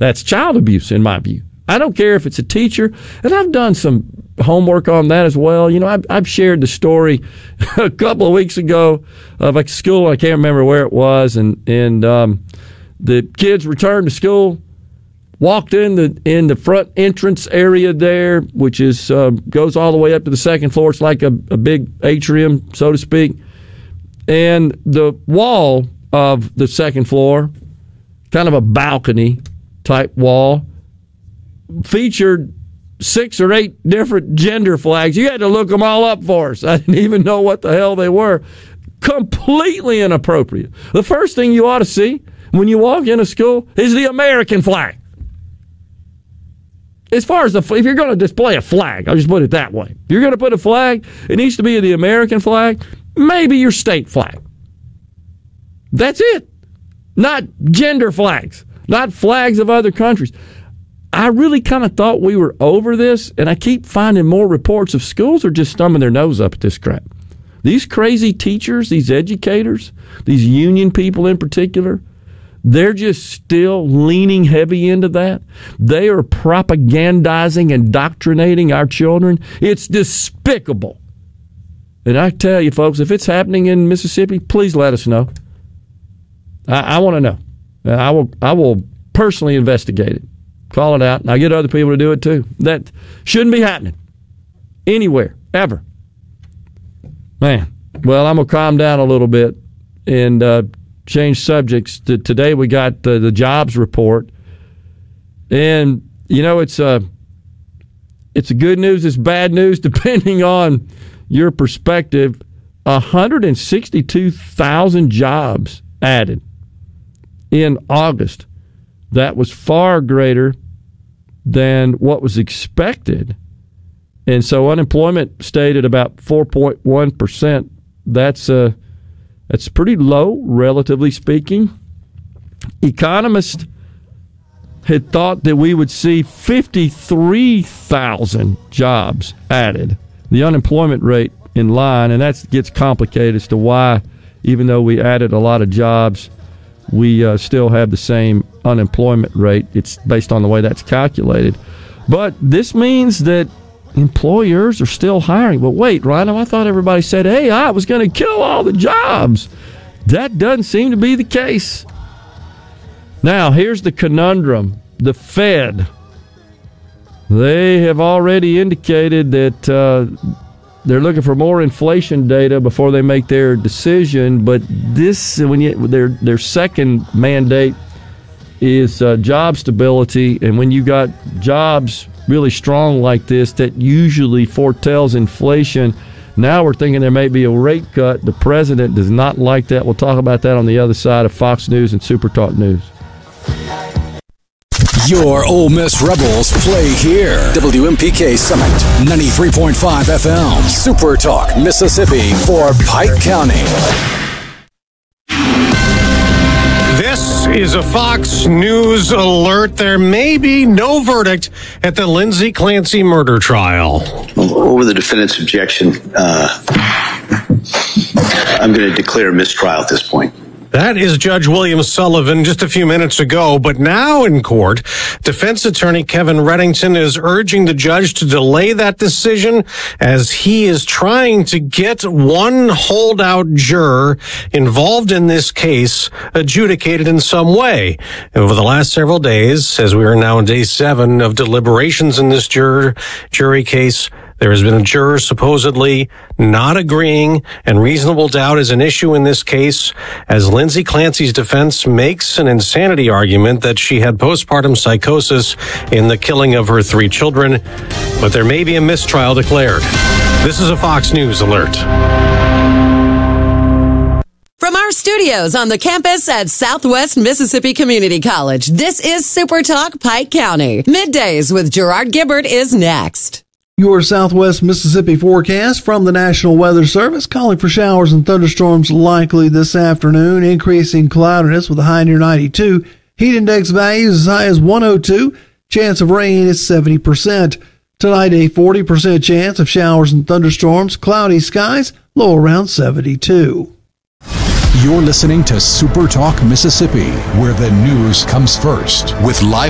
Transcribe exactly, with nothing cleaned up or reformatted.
That's child abuse, in my view. I don't care if it's a teacher, and I've done some homework on that as well. You know, I've, I've shared the story a couple of weeks ago of a school. I can't remember where it was, and and um, the kids returned to school, walked in the in the front entrance area there, which is uh, goes all the way up to the second floor. It's like a, a big atrium, so to speak, and the wall of the second floor, kind of a balcony type wall, featured six or eight different gender flags. You had to look them all up for us. I didn't even know what the hell they were. Completely inappropriate. The first thing you ought to see when you walk into school is the American flag. As far as the, if you're going to display a flag, I'll just put it that way. If you're going to put a flag, it needs to be the American flag, maybe your state flag. That's it. Not gender flags, not flags of other countries. I really kind of thought we were over this, and I keep finding more reports of schools are just thumbing their nose up at this crap. These crazy teachers, these educators, these union people in particular, they're just still leaning heavy into that. They are propagandizing, indoctrinating our children. It's despicable. And I tell you, folks, if it's happening in Mississippi, please let us know. I, I want to know. I will. I will personally investigate it. Call it out, and I'll get other people to do it too. That shouldn't be happening anywhere, ever. Man, well, I'm going to calm down a little bit and uh, change subjects. Today we got uh, the jobs report. And, you know, it's, uh, it's a good news, it's bad news, depending on your perspective. one hundred sixty-two thousand jobs added in August. That was far greater than what was expected. And so unemployment stayed at about four point one percent. That's, uh, that's pretty low, relatively speaking. Economists had thought that we would see fifty-three thousand jobs added. The unemployment rate in line, and that gets complicated as to why, even though we added a lot of jobs, we uh, still have the same unemployment rate. It's based on the way that's calculated. But this means that employers are still hiring. But wait, Rhino, I thought everybody said A I was going to kill all the jobs. That doesn't seem to be the case. Now, here's the conundrum. The Fed, they have already indicated that uh, they're looking for more inflation data before they make their decision, but this, when you, their their second mandate is uh, job stability, and when you got jobs really strong like this, that usually foretells inflation. Now we're thinking there may be a rate cut. The president does not like that. We'll talk about that on the other side of Fox News and Super Talk News. Your Ole Miss Rebels play here. W M P K Summit, ninety-three point five F M. Super Talk, Mississippi for Pike County. This is a Fox News alert. There may be no verdict at the Lindsay Clancy murder trial. Over the defendant's objection, uh, I'm going to declare a mistrial at this point. That is Judge William Sullivan just a few minutes ago. But now in court, defense attorney Kevin Reddington is urging the judge to delay that decision as he is trying to get one holdout juror involved in this case adjudicated in some way. Over the last several days, as we are now in day seven of deliberations in this juror, jury case, there has been a juror supposedly not agreeing, and reasonable doubt is an issue in this case as Lindsay Clancy's defense makes an insanity argument that she had postpartum psychosis in the killing of her three children, but there may be a mistrial declared. This is a Fox News alert. From our studios on the campus at Southwest Mississippi Community College, this is Super Talk Pike County. Middays with Gerard Gibbert is next. Your Southwest Mississippi forecast from the National Weather Service, calling for showers and thunderstorms likely this afternoon. Increasing cloudiness with a high near ninety-two. Heat index values as high as one oh two. Chance of rain is seventy percent. Tonight, a forty percent chance of showers and thunderstorms. Cloudy skies, low around seventy-two. You're listening to Super Talk Mississippi, where the news comes first with live